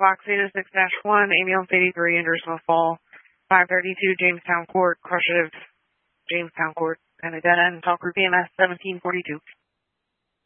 Box 806-1, ambulance 83, Andersonville Fall, 532 Jamestown Court, Crushing Jamestown Court, and a dead end, call group EMS 1742.